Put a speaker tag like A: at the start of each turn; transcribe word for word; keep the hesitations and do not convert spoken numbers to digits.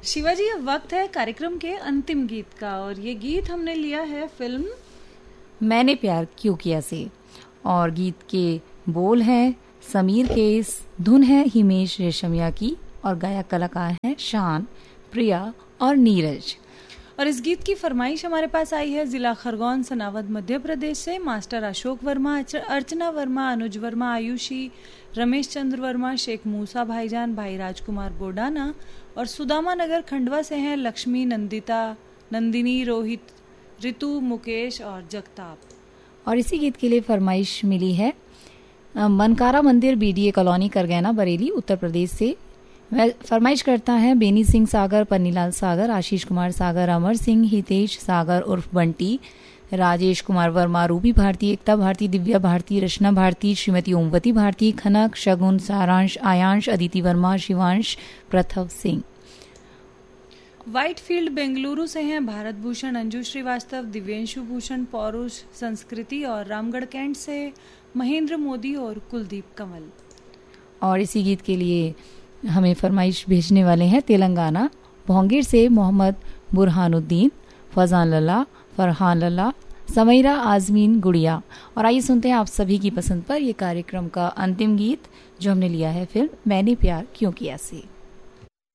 A: शिवाजी, अब वक्त है कार्यक्रम के अंतिम गीत का और ये गीत हमने लिया है फिल्म
B: मैंने प्यार क्यों किया से। और गीत के बोल हैं समीर केस, धुन है हिमेश रेशमिया की और गायक कलाकार हैं शान, प्रिया और नीरज।
A: और इस गीत की फरमाइश हमारे पास आई है जिला खरगोन, सनावद, मध्य प्रदेश से। मास्टर अशोक वर्मा, अर्चना वर्मा, अनुज वर्मा, आयुषी, रमेश चंद्र वर्मा, शेख मूसा भाईजान, भाई राजकुमार बोडाना और सुदामा नगर खंडवा से हैं लक्ष्मी, नंदिता, नंदिनी, रोहित, ऋतु, मुकेश और जगताप।
B: और इसी गीत के लिए फरमाइश मिली है मनकारा मंदिर, बीडीए कॉलोनी, करगैना, बरेली, उत्तर प्रदेश से। फरमाइश करता है बेनी सिंह सागर, पन्नीलाल सागर, आशीष कुमार सागर, अमर सिंह, हितेश सागर उर्फ बंटी, राजेश कुमार वर्मा, रूबी भारती, एकता भारती, दिव्या भारती, रचना भारती, श्रीमती ओमवती भारती, खनक, शगुन, सारांश, आयांश, अदिति वर्मा, शिवांश, प्रथव सिंह।
A: व्हाइटफील्ड बेंगलुरु से हैं भारत भूषण, अंजू श्रीवास्तव, दिव्यंशु भूषण, पौरुष, संस्कृति और रामगढ़ कैंट से महेंद्र मोदी और कुलदीप कंवल।
B: और इसी गीत के लिए हमें फरमाइश भेजने वाले हैं तेलंगाना भोंगीर से मोहम्मद बुरहानुद्दीन, फजान लल्ला, फरहान लल्ला, समैरा आजमीन गुड़िया। और आइए सुनते हैं आप सभी की पसंद पर ये कार्यक्रम का अंतिम गीत जो हमने लिया है फिल्म मैंने प्यार क्यों किया से।